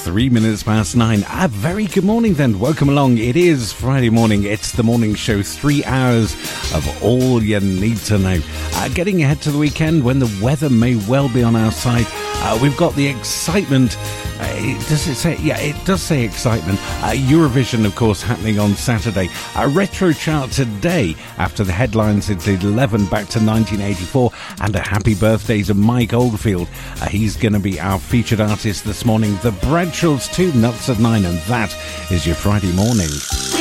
9:03. A very good morning then. Welcome along. It is Friday morning. It's the morning show. 3 hours of all you need to know. Getting ahead to the weekend when the weather may well be on our side. We've got the excitement. Does it say? Yeah, it does say excitement. Eurovision, of course, happening on Saturday. A retro chart today after the headlines include 11 back to 1984 and a happy birthday to Mike Oldfield. He's going to be our featured artist this morning. The Bradshaws 2 Nuts at 9, and that is your Friday morning.